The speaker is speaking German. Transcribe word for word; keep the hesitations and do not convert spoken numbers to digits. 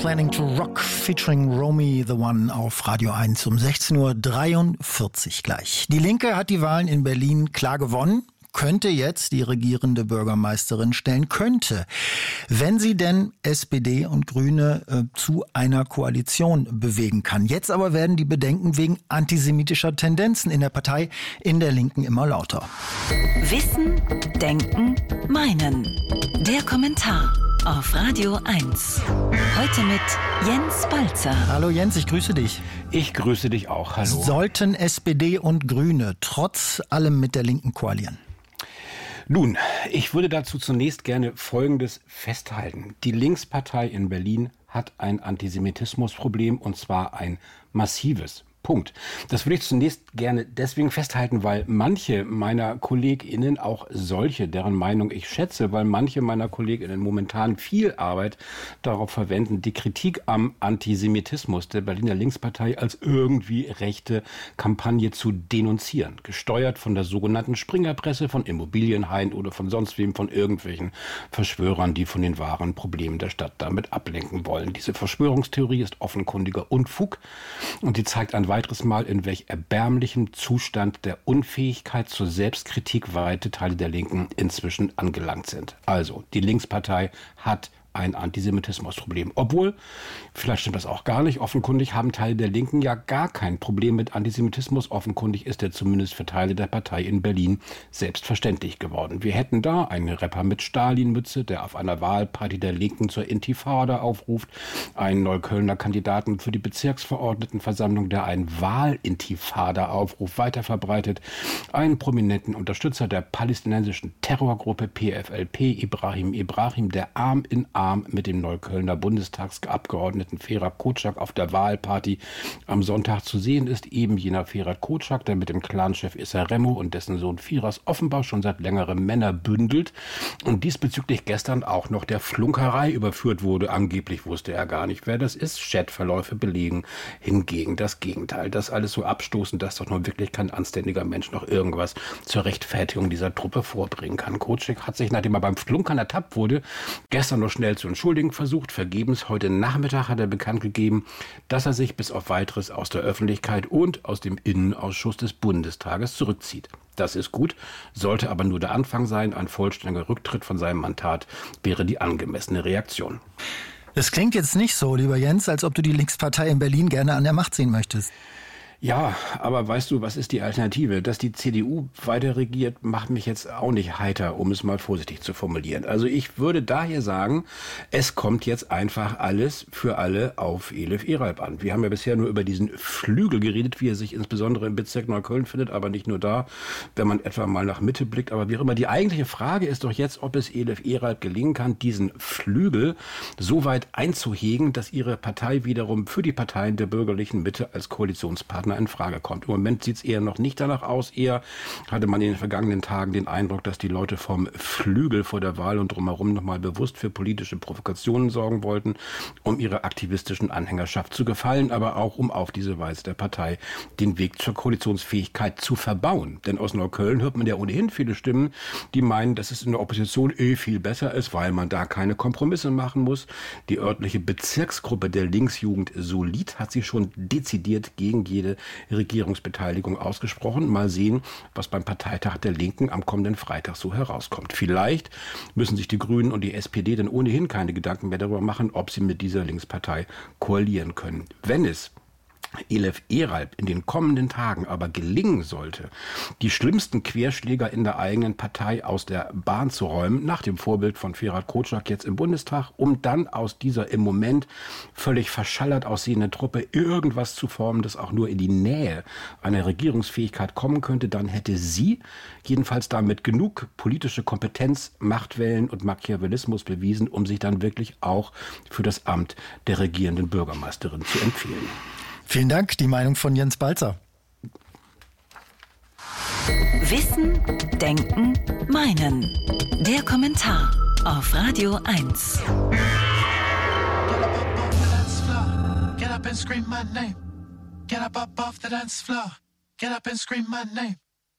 Planning to Rock featuring Romy the One auf Radio eins um sechzehn Uhr dreiundvierzig gleich. Die Linke hat die Wahlen in Berlin klar gewonnen. Könnte jetzt die regierende Bürgermeisterin stellen, könnte, wenn sie denn S P D und Grüne äh, zu einer Koalition bewegen kann. Jetzt aber werden die Bedenken wegen antisemitischer Tendenzen in der Partei in der Linken immer lauter. Wissen, Denken, Meinen. Der Kommentar auf Radio eins. Heute mit Jens Balzer. Hallo Jens, ich grüße dich. Ich grüße dich auch, hallo. Sollten S P D und Grüne trotz allem mit der Linken koalieren? Nun, ich würde dazu zunächst gerne Folgendes festhalten. Die Linkspartei in Berlin hat ein Antisemitismusproblem, und zwar ein massives. Punkt. Das würde ich zunächst gerne deswegen festhalten, weil manche meiner KollegInnen, auch solche, deren Meinung ich schätze, weil manche meiner KollegInnen momentan viel Arbeit darauf verwenden, die Kritik am Antisemitismus der Berliner Linkspartei als irgendwie rechte Kampagne zu denunzieren. Gesteuert von der sogenannten Springerpresse, von Immobilienhain oder von sonst wem, von irgendwelchen Verschwörern, die von den wahren Problemen der Stadt damit ablenken wollen. Diese Verschwörungstheorie ist offenkundiger Unfug und die zeigt ein weiteres Mal, in welch erbärmlichem Zustand der Unfähigkeit zur Selbstkritik weite Teile der Linken inzwischen angelangt sind. Also, die Linkspartei hat ein Antisemitismusproblem. Obwohl, vielleicht stimmt das auch gar nicht, offenkundig haben Teile der Linken ja gar kein Problem mit Antisemitismus. Offenkundig ist er zumindest für Teile der Partei in Berlin selbstverständlich geworden. Wir hätten da einen Rapper mit Stalin-Mütze, der auf einer Wahlparty der Linken zur Intifada aufruft, einen Neuköllner Kandidaten für die Bezirksverordnetenversammlung, der einen Wahl-Intifada-Aufruf weiterverbreitet, einen prominenten Unterstützer der palästinensischen Terrorgruppe P F L P, Ibrahim Ibrahim, der Arm in Arm mit dem Neuköllner Bundestagsabgeordneten Ferhat Kotschak auf der Wahlparty am Sonntag zu sehen ist. Eben jener Ferhat Kotschak, der mit dem Clanchef Issa Remo und dessen Sohn Firas offenbar schon seit längerem Männer bündelt und diesbezüglich gestern auch noch der Flunkerei überführt wurde. Angeblich wusste er gar nicht, wer das ist. Chatverläufe belegen hingegen das Gegenteil. Das alles so abstoßend, dass doch nun wirklich kein anständiger Mensch noch irgendwas zur Rechtfertigung dieser Truppe vorbringen kann. Kotschak hat sich, nachdem er beim Flunkern ertappt wurde, gestern noch schnell zu entschuldigen versucht, vergebens. Heute Nachmittag hat er bekannt gegeben, dass er sich bis auf Weiteres aus der Öffentlichkeit und aus dem Innenausschuss des Bundestages zurückzieht. Das ist gut, sollte aber nur der Anfang sein. Ein vollständiger Rücktritt von seinem Mandat wäre die angemessene Reaktion. Es klingt jetzt nicht so, lieber Jens, als ob du die Linkspartei in Berlin gerne an der Macht sehen möchtest. Ja, aber weißt du, was ist die Alternative? Dass die C D U weiter regiert, macht mich jetzt auch nicht heiter, um es mal vorsichtig zu formulieren. Also ich würde daher sagen, es kommt jetzt einfach alles für alle auf Elif Eralp an. Wir haben ja bisher nur über diesen Flügel geredet, wie er sich insbesondere im Bezirk Neukölln findet, aber nicht nur da, wenn man etwa mal nach Mitte blickt. Aber wie auch immer, die eigentliche Frage ist doch jetzt, ob es Elif Eralp gelingen kann, diesen Flügel so weit einzuhegen, dass ihre Partei wiederum für die Parteien der bürgerlichen Mitte als Koalitionspartner in Frage kommt. Im Moment sieht es eher noch nicht danach aus. Eher hatte man in den vergangenen Tagen den Eindruck, dass die Leute vom Flügel vor der Wahl und drumherum nochmal bewusst für politische Provokationen sorgen wollten, um ihrer aktivistischen Anhängerschaft zu gefallen, aber auch um auf diese Weise der Partei den Weg zur Koalitionsfähigkeit zu verbauen. Denn aus Neukölln hört man ja ohnehin viele Stimmen, die meinen, dass es in der Opposition eh viel besser ist, weil man da keine Kompromisse machen muss. Die örtliche Bezirksgruppe der Linksjugend Solid hat sich schon dezidiert gegen jede Regierungsbeteiligung ausgesprochen. Mal sehen, was beim Parteitag der Linken am kommenden Freitag so herauskommt. Vielleicht müssen sich die Grünen und die S P D dann ohnehin keine Gedanken mehr darüber machen, ob sie mit dieser Linkspartei koalieren können. Wenn es Elif Eralp in den kommenden Tagen aber gelingen sollte, die schlimmsten Querschläger in der eigenen Partei aus der Bahn zu räumen, nach dem Vorbild von Ferhat Kotschak jetzt im Bundestag, um dann aus dieser im Moment völlig verschallert aussehenden Truppe irgendwas zu formen, das auch nur in die Nähe einer Regierungsfähigkeit kommen könnte, dann hätte sie jedenfalls damit genug politische Kompetenz, Machtwellen und Machiavellismus bewiesen, um sich dann wirklich auch für das Amt der regierenden Bürgermeisterin zu empfehlen. Vielen Dank, die Meinung von Jens Balzer. Wissen, Denken, Meinen. Der Kommentar auf Radio eins. Get up and scream my name. Get up up off the dance floor. Get up and scream my name.